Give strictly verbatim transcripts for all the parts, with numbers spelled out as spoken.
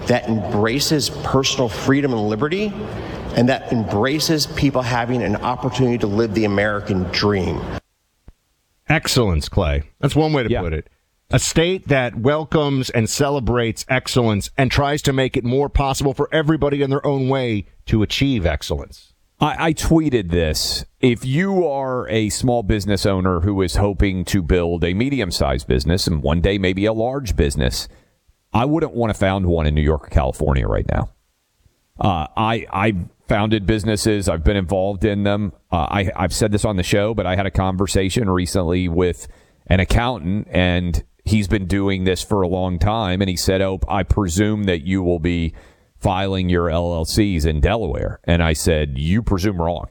that embraces personal freedom and liberty, and that embraces people having an opportunity to live the American dream. Excellence, Clay. That's one way to yeah. put it. A state that welcomes and celebrates excellence and tries to make it more possible for everybody in their own way to achieve excellence. I, I tweeted this. If you are a small business owner who is hoping to build a medium-sized business and one day maybe a large business, I wouldn't want to found one in New York or California right now. Uh, I I founded businesses. I've been involved in them. Uh, I, I've said this on the show, but I had a conversation recently with an accountant, and he's been doing this for a long time. And he said, oh, I presume that you will be filing your L L Cs in Delaware. And I said, you presume wrong.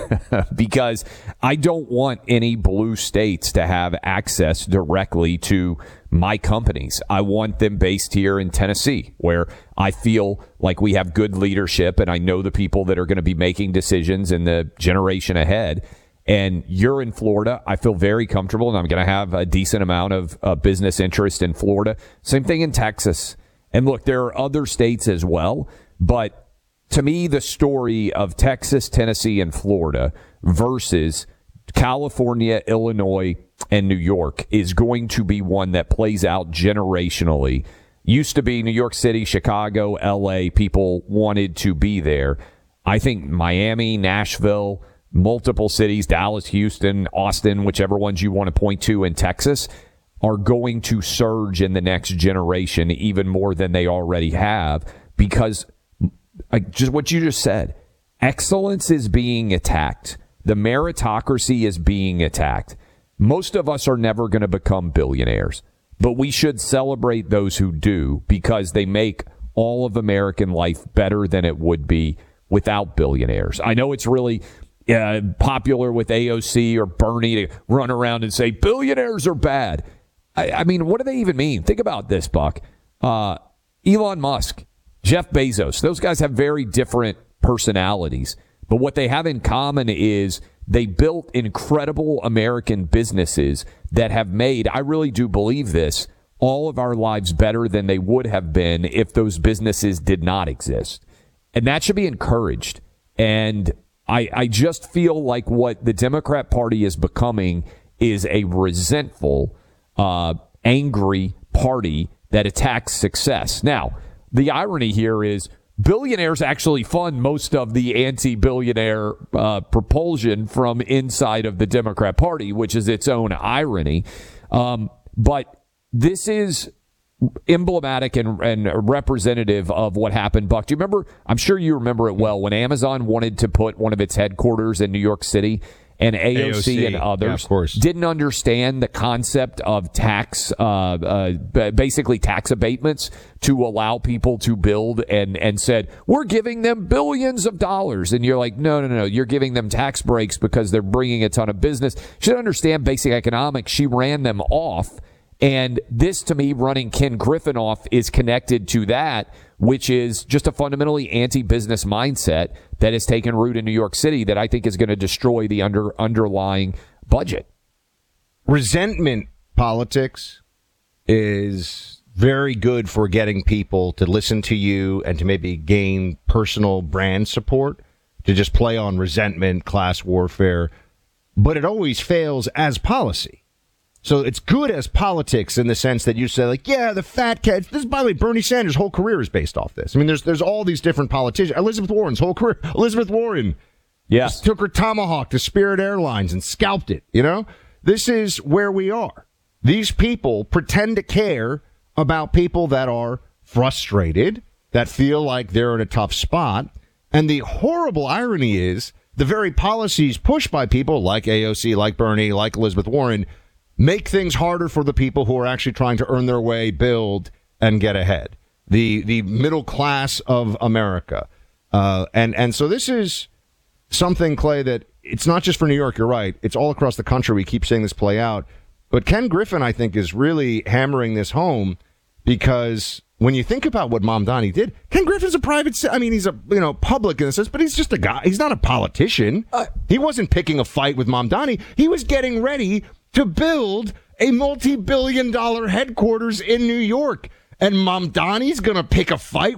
Because I don't want any blue states to have access directly to my companies. I want them based here in Tennessee, where I feel like we have good leadership and I know the people that are going to be making decisions in the generation ahead. And you're in Florida. I feel very comfortable, and I'm going to have a decent amount of uh, business interest in Florida. Same thing in Texas. And look, there are other states as well, but to me, the story of Texas, Tennessee, and Florida versus California, Illinois, and New York is going to be one that plays out generationally. Used to be New York City, Chicago, L A, people wanted to be there. I think Miami, Nashville, multiple cities, Dallas, Houston, Austin, whichever ones you want to point to in Texas, are going to surge in the next generation even more than they already have, because like just what you just said, excellence is being attacked. The meritocracy is being attacked. Most of us are never going to become billionaires, but we should celebrate those who do, because they make all of American life better than it would be without billionaires. I know it's really uh, popular with A O C or Bernie to run around and say billionaires are bad. I, I mean, what do they even mean? Think about this, Buck. Uh, Elon Musk, Jeff Bezos, those guys have very different personalities, but what they have in common is they built incredible American businesses that have made, I really do believe this, all of our lives better than they would have been if those businesses did not exist. And that should be encouraged. And I, I just feel like what the Democrat Party is becoming is a resentful, uh, angry party that attacks success. Now, the irony here is billionaires actually fund most of the anti-billionaire uh, propulsion from inside of the Democrat Party, which is its own irony. Um, but this is emblematic and, and representative of what happened, Buck. Do you remember? I'm sure you remember it well, when Amazon wanted to put one of its headquarters in New York City, and A O C, A O C and others yeah, of course. didn't understand the concept of tax, uh, uh, basically tax abatements to allow people to build, and, and said, we're giving them billions of dollars. And you're like, no, no, no, you're giving them tax breaks because they're bringing a ton of business. She didn't understand basic economics. She ran them off. And this, to me, running Ken Griffin off is connected to that, which is just a fundamentally anti-business mindset that has taken root in New York City that I think is going to destroy the under underlying budget. Resentment politics is very good for getting people to listen to you and to maybe gain personal brand support, to just play on resentment, class warfare. But it always fails as policy. So it's good as politics in the sense that you say, like, yeah, the fat cat. This, by the way, Bernie Sanders' whole career is based off this. I mean, there's there's all these different politicians. Elizabeth Warren's whole career. Elizabeth Warren, yes, took her Tomahawk to Spirit Airlines and scalped it. You know, this is where we are. These people pretend to care about people that are frustrated, that feel like they're in a tough spot. And the horrible irony is the very policies pushed by people like A O C, like Bernie, like Elizabeth Warren, make things harder for the people who are actually trying to earn their way, build, and get ahead. The the middle class of America. Uh, and, and so this is something, Clay, that it's not just for New York, you're right. It's all across the country. We keep seeing this play out. But Ken Griffin, I think, is really hammering this home, because when you think about what Mamdani did, Ken Griffin's a private, I mean, he's a, you know, public in a sense, but he's just a guy. He's not a politician. Uh, he wasn't picking a fight with Mamdani. He was getting ready to build a multi-billion dollar headquarters in New York. And Mamdani's going to pick a fight